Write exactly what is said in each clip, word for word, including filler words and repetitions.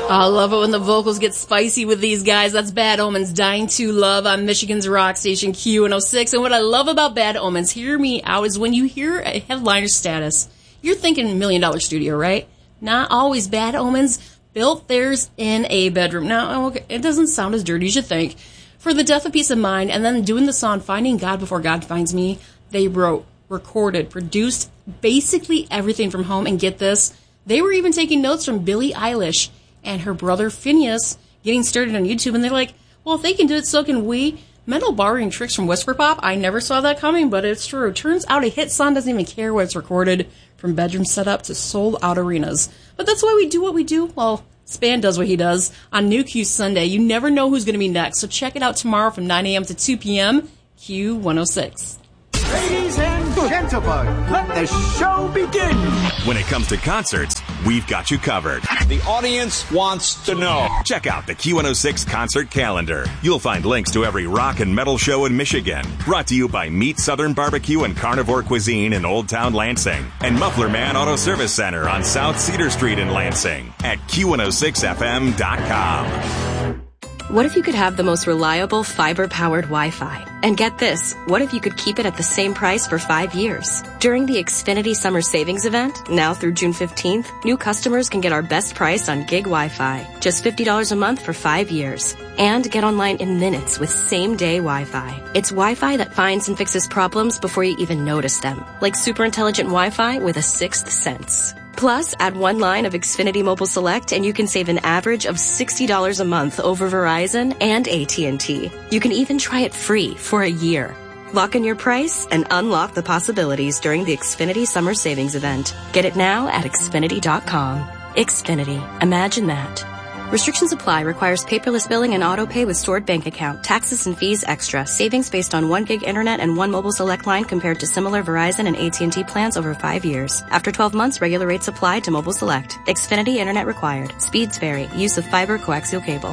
I love it when the vocals get spicy with these guys. That's Bad Omens, Dying to Love on Michigan's rock station Q one oh six. And what I love about Bad Omens, hear me out, is when you hear a headliner status, you're thinking Million Dollar Studio, right? Not always. Bad Omens built theirs in a bedroom. Now, okay, it doesn't sound as dirty as you think. For the Death of Peace of Mind, and then doing the song Finding God Before God Finds Me, they wrote, recorded, produced basically everything from home. And get this, they were even taking notes from Billie Eilish and her brother Phineas getting started on YouTube, and they're like, well, if they can do it, so can we. Mental borrowing tricks from Whisper Pop, I never saw that coming, but it's true. Turns out a hit song doesn't even care where it's recorded, from bedroom setup to sold-out arenas. But that's why we do what we do. Well, Span does what he does. On New Q Sunday, you never know who's going to be next, so check it out tomorrow from nine a.m. to two p.m., Q one oh six. Ladies and gentlemen, let the show begin. When it comes to concerts, we've got you covered. The audience wants to know. Check out the Q one oh six concert calendar. You'll find links to every rock and metal show in Michigan. Brought to you by Meat Southern Barbecue and Carnivore Cuisine in Old Town Lansing. And Muffler Man Auto Service Center on South Cedar Street in Lansing at Q one oh six F M dot com. What if you could have the most reliable fiber-powered Wi-Fi? And get this, what if you could keep it at the same price for five years? During the Xfinity Summer Savings Event, now through June fifteenth, new customers can get our best price on gig Wi-Fi. Just fifty dollars a month for five years. And get online in minutes with same-day Wi-Fi. It's Wi-Fi that finds and fixes problems before you even notice them. Like super intelligent Wi-Fi with a sixth sense. Plus, add one line of Xfinity Mobile Select and you can save an average of sixty dollars a month over Verizon and A T and T. You can even try it free for a year. Lock in your price and unlock the possibilities during the Xfinity Summer Savings Event. Get it now at Xfinity dot com. Xfinity. Imagine that. Restrictions apply. Requires paperless billing and auto pay with stored bank account. Taxes and fees extra. Savings based on one gig internet and one mobile select line compared to similar Verizon and A T and T plans over five years. After twelve months, regular rates apply to mobile select. Xfinity internet required. Speeds vary. Use of fiber coaxial cable.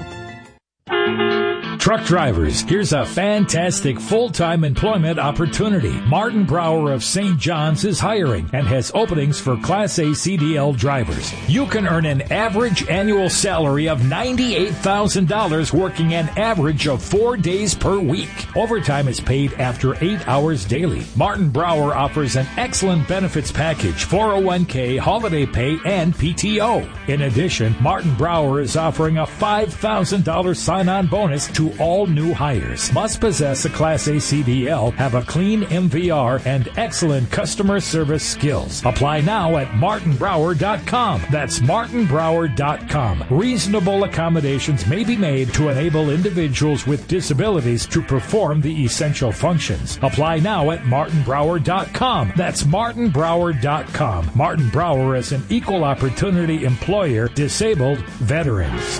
Truck drivers, here's a fantastic full-time employment opportunity. Martin Brower of Saint John's is hiring and has openings for Class A C D L drivers. You can earn an average annual salary of ninety-eight thousand dollars working an average of four days per week. Overtime is paid after eight hours daily. Martin Brower offers an excellent benefits package, four oh one k, holiday pay, and P T O. In addition, Martin Brower is offering a five thousand dollars sign-on bonus to all new hires. Must possess a Class A C D L, have a clean M V R, and excellent customer service skills. Apply now at martin brower dot com. That's martin brower dot com. Reasonable accommodations may be made to enable individuals with disabilities to perform the essential functions. Apply now at martin brower dot com. That's martin brower dot com. Martin Brower is an equal opportunity employer, disabled veterans.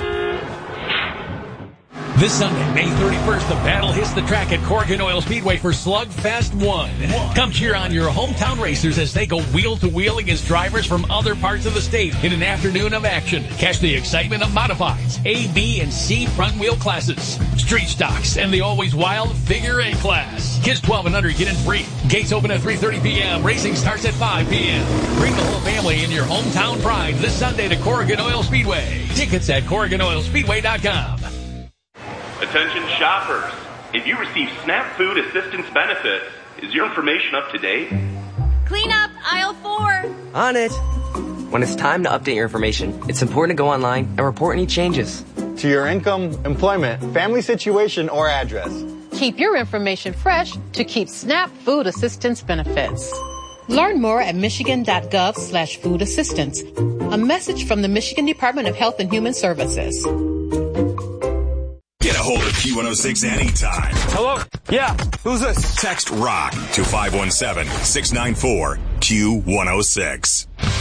This Sunday, May thirty-first, the battle hits the track at Corrigan Oil Speedway for Slugfest one. Come cheer on your hometown racers as they go wheel to wheel against drivers from other parts of the state in an afternoon of action. Catch the excitement of modifieds, A, B, and C front wheel classes, street stocks, and the always wild figure eight class. Kids twelve and under get in free. Gates open at three thirty p.m. Racing starts at five p.m. Bring the whole family in your hometown pride this Sunday to Corrigan Oil Speedway. Tickets at corrigan oil speedway dot com. Attention shoppers, if you receive SNAP Food Assistance benefits, is your information up to date? Clean up aisle four. On it. When it's time to update your information, it's important to go online and report any changes. To your income, employment, family situation, or address. Keep your information fresh to keep SNAP Food Assistance benefits. Learn more at michigan.gov slash food assistance. A message from the Michigan Department of Health and Human Services. Get a hold of Q one oh six anytime. Hello? Yeah, who's this? Text ROCK to five one seven, six nine four, Q one oh six.